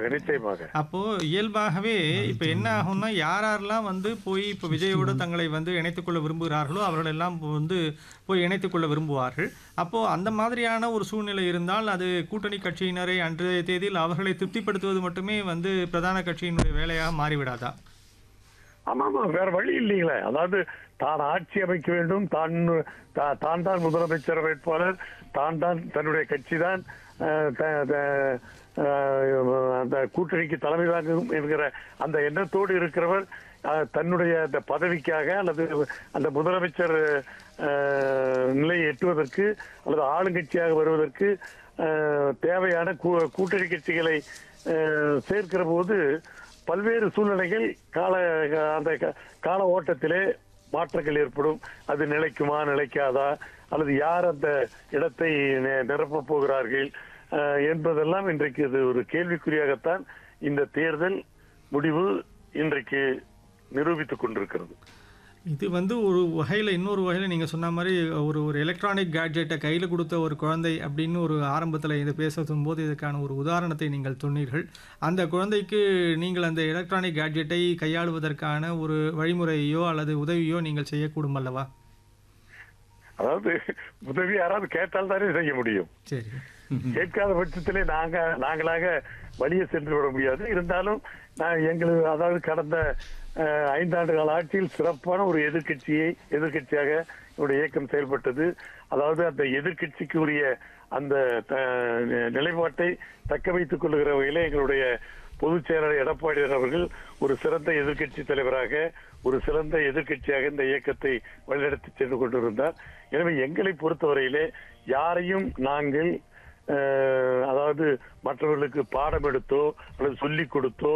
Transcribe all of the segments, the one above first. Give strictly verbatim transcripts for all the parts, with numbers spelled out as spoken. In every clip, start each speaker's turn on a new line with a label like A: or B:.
A: நிச்சயமாக நிச்சயமாக.
B: அப்போ இயல்பாகவே இப்ப என்ன ஆகும்னா, யார் யாரெல்லாம் வந்து போய் இப்ப விஜயோடு தங்களை வந்து இணைத்துக் கொள்ள விரும்புகிறார்களோ, அவர்கள் எல்லாம் வந்து போய் இணைத்துக் கொள்ள விரும்புவார்கள். அப்போ அந்த மாதிரியான ஒரு சூழ்நிலை இருந்தால், அது கூட்டணி கட்சியினரை அன்றைய தேதியில் அவர்களை திருப்திப்படுத்துவது மட்டுமே வந்து பிரதான கட்சியினுடைய வேலையாக மாறிவிடாதா?
A: ஆமா ஆமா, வேற வழி இல்லைங்களே. அதாவது தான் ஆட்சி அமைக்க வேண்டும், தான் தா- தான் தான் முதலமைச்சர் வேட்பாளர், தான் தான் தன்னுடைய கட்சி தான் அந்த கூட்டணிக்கு தலைமை தாங்கும் என்கிற அந்த எண்ணத்தோடு இருக்கிறவர் அஹ், தன்னுடைய அந்த பதவிக்காக அல்லது அந்த முதலமைச்சர் அஹ், நிலையை எட்டுவதற்கு அல்லது ஆளுங்கட்சியாக வருவதற்கு அஹ், தேவையான கூ- கூட்டணி கட்சிகளை அஹ், சேர்க்கிற போது பல்வேறு சூழ்நிலைகள் கால அந்த க- கால ஓட்டத்திலே மாற்றங்கள் ஏற்படும். அது நிலைக்குமா நிலைக்காதா, அல்லது யார் அந்த இடத்தை நி- நிரப்பப் போகிறார்கள் அஹ், என்பதெல்லாம் இன்றைக்கு இது ஒரு கேள்விக்குறியாகத்தான் இந்த தேர்தல் முடிவு இன்றைக்கு நிரூபித்துக் கொண்டிருக்கிறது.
B: இது வந்து ஒரு வகையில் இன்னொரு வகையில் நீங்கள் சொன்ன மாதிரி ஒரு ஒரு எலக்ட்ரானிக் கேட்ஜெட்டை கையில் கொடுத்த ஒரு குழந்தை அப்படின்னு ஒரு ஆரம்பத்தில் இதை பேசும் போது இதுக்கான ஒரு உதாரணத்தை நீங்கள் சொன்னீர்கள். அந்த குழந்தைக்கு நீங்கள் அந்த எலக்ட்ரானிக் கேட்ஜெட்டை கையாளுவதற்கான ஒரு வழிமுறையோ அல்லது உதவியோ நீங்கள் செய்யக்கூடும் அல்லவா?
A: அதாவது உதவி யாராவது கேட்டால் தானே செய்ய முடியும்.
B: சரி.
A: கேட்காத பட்சத்திலே நாங்க நாங்களாக வழியே சென்று விட முடியாது. இருந்தாலும் நான் எங்களுக்கு அதாவது கடந்த அஹ், ஐந்தாண்டு கால ஆட்சியில் சிறப்பான ஒரு எதிர்க்கட்சியை எதிர்க்கட்சியாக என்னுடைய இயக்கம் செயல்பட்டது. அதாவது அந்த எதிர்க்கட்சிக்கு உரிய அந்த த- நிலைப்பாட்டை தக்க வைத்துக் கொள்ளுகிற வகையிலே எங்களுடைய பொதுச் செயலாளர் எடப்பாடியார் அவர்கள் ஒரு சிறந்த எதிர்க்கட்சி தலைவராக, ஒரு சிறந்த எதிர்க்கட்சியாக இந்த இயக்கத்தை வழிநடத்தி சென்று கொண்டிருந்தார். எனவே எங்களை பொறுத்தவரையிலே யாரையும் நாங்கள் அஹ், அதாவது மற்றவர்களுக்கு பாடம் எடுத்தோ அல்லது சொல்லிக் கொடுத்தோ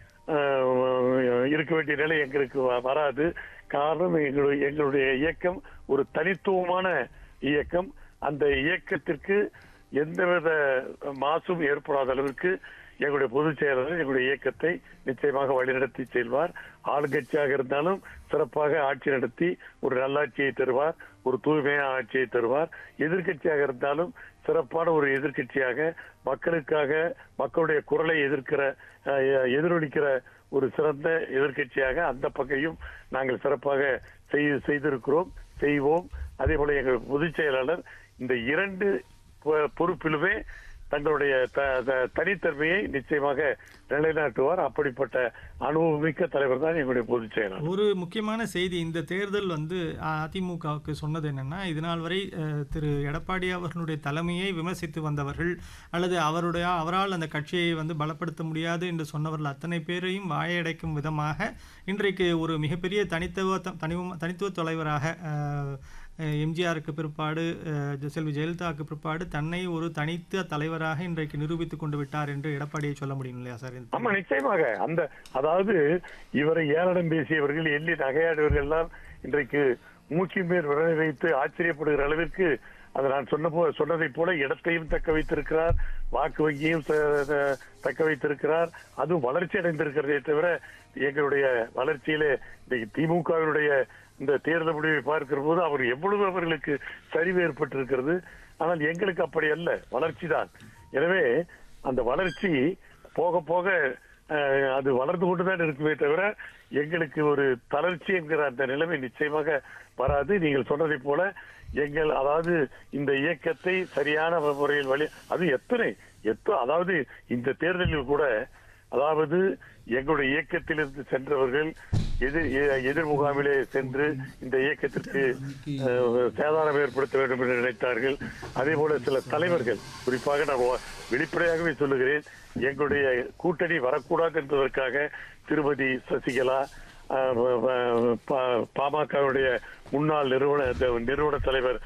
A: அஹ், இருக்க வேண்டிய நிலை எங்களுக்கு வ- வராது. காரணம் எங்களுடைய எங்களுடைய இயக்கம் ஒரு தனித்துவமான இயக்கம். அந்த இயக்கத்திற்கு எந்தவித மாசும் ஏற்படாத அளவிற்கு எங்களுடைய பொதுச் செயலாளர் எங்களுடைய இயக்கத்தை நிச்சயமாக வழிநடத்தி செல்வார். ஆளுங்கட்சியாக இருந்தாலும் சிறப்பாக ஆட்சி நடத்தி ஒரு நல்லாட்சியை தருவார், ஒரு தூய்மையான ஆட்சியை தருவார். எதிர்க்கட்சியாக இருந்தாலும் சிறப்பான ஒரு எதிர்க்கட்சியாக மக்களுக்காக மக்களுடைய குரலை எதிர்க்கிற அஹ், எதிரொலிக்கிற ஒரு சிறந்த எதிர்க்கட்சியாக அந்த பக்கையும் நாங்கள் சிறப்பாக செய்- செய்திருக்கிறோம், செய்வோம். அதே போல எங்கள் பொதுச் செயலாளர் இந்த இரண்டு பொ- பொறுப்பிலுமே தங்களுடைய த- த- தனித்தன்மையை நிச்சயமாக நிலைநாட்டுவார். அப்படிப்பட்ட அனுபவமிக்க தலைவர் தான் எங்களுடைய பொதுச் செயலாளர்.
B: ஒரு முக்கியமான செய்தி இந்த தேர்தல் வந்து அதிமுகவுக்கு சொன்னது என்னன்னா, இதுநாள் வரை அஹ், திரு எடப்பாடி அவர்களுடைய தலைமையை விமர்சித்து வந்தவர்கள் அல்லது அவருடைய அவரால் அந்த கட்சியை வந்து பலப்படுத்த முடியாது என்று சொன்னவர்கள் அத்தனை பேரையும் வாயடைக்கும் விதமாக இன்றைக்கு ஒரு மிகப்பெரிய தனித்துவ தனித்துவ தனித்துவ தலைவராக அஹ், எம்ஜிஆருக்கு பிற்பாடு அஹ், செல்வி ஜெயலலிதாவுக்கு பிற்பாடு தன்னை ஒரு தனித்த தலைவராக இன்றைக்கு நிரூபித்துக் கொண்டு விட்டார் என்று எடப்பாடியை சொல்ல முடியும் இல்லையா சார்?
A: ஆமா நிச்சயமாக. அந்த அதாவது இவரை ஏளனம் பேசியவர்கள், எள்ளி நகையாடுவர்கள் எல்லாம் இன்றைக்கு மூக்கின் மேல் விரலை வைத்து ஆச்சரியப்படுகிற அளவிற்கு அதை நான் சொன்ன போ சொன்னதை போல இடத்தையும் தக்க வைத்திருக்கிறார், வாக்கு வங்கியும் ச- ச- தக்க வைத்திருக்கிறார். அதுவும் வளர்ச்சி அடைந்திருக்கிறதே தவிர எங்களுடைய வளர்ச்சியிலே இன்றைக்கு திமுகவினுடைய இந்த தேர்தல் முடிவை பார்க்கிற போது அவர் எவ்வளவு அவர்களுக்கு சரிவு ஏற்பட்டிருக்கிறது. ஆனால் எங்களுக்கு அப்படி அல்ல, வளர்ச்சி தான். எனவே அந்த வளர்ச்சி போக போக அஹ், அது வளர்ந்து கொண்டுதான் இருக்குமே தவிர எங்களுக்கு ஒரு தளர்ச்சி என்கிற அந்த நிலைமை நிச்சயமாக வராது. நீங்கள் சொன்னதை போல எங்கள் அதாவது இந்த இயக்கத்தை சரியான முறையில் வழி அது எத்தனை எத்த அதாவது இந்த தேர்தலில் கூட அதாவது எங்களுடைய இயக்கத்திலிருந்து சென்றவர்கள் எதிர் எ- எதிர் முகாமிலே சென்று இந்த இயக்கத்திற்கு அஹ், சேதாரம் ஏற்படுத்த வேண்டும் என்று நினைத்தார்கள். அதே போல சில தலைவர்கள், குறிப்பாக நான் வ- வெளிப்படையாகவே சொல்லுகிறேன், எங்களுடைய கூட்டணி வரக்கூடாது என்பதற்காக திருமதி சசிகலா, அஹ், ப- ப- பாமகவுடைய முன்னாள் நிறுவன நிறுவன தலைவர்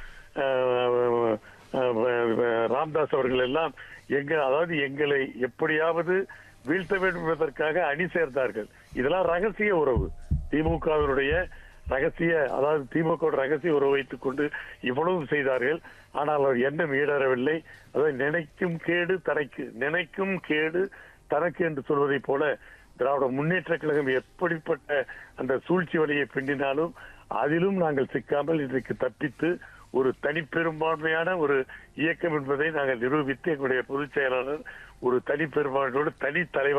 A: அஹ், அஹ், ராம்தாஸ் அவர்கள் எல்லாம் எங்க அதாவது எங்களை எப்படியாவது வீழ்த்த வேண்டும் என்பதற்காக அணி சேர்ந்தார்கள். இதெல்லாம் ரகசிய உறவு, திமுகவினுடைய ரகசிய அதாவது திமுக ரகசிய உறவு வைத்துக் கொண்டு இவ்வளவு செய்தார்கள். ஆனால் அவர் எண்ணம் ஈடறவில்லை. அதாவது நினைக்கும் கேடு தனக்கு, நினைக்கும் கேடு தனக்கு என்று சொல்வதை போல திராவிட முன்னேற்ற கழகம் எப்படிப்பட்ட அந்த சூழ்ச்சி வழியை பின்னினாலும் அதிலும் நாங்கள் சிக்காமல் இன்றைக்கு தப்பித்து ஒரு தனிப்பெரும்பான்மையான ஒரு இயக்கம் என்பதை நாங்கள் நிரூபித்து எங்களுடைய பொதுச் செயலாளர் ஒரு தனிப்பெரும்பான்மையோடு தனி தலைவர்